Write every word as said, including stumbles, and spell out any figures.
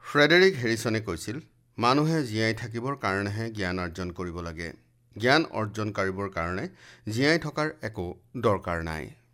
Frederick হেৰিছনে কৈছিল, মানুহে জীয়াই থাকিবৰ কাৰণেহে জ্ঞান অৰ্জন কৰিব লাগে। জ্ঞান অৰ্জন কৰিবৰ কাৰণে জীয়াই থকাৰ একো দৰকাৰ নাই।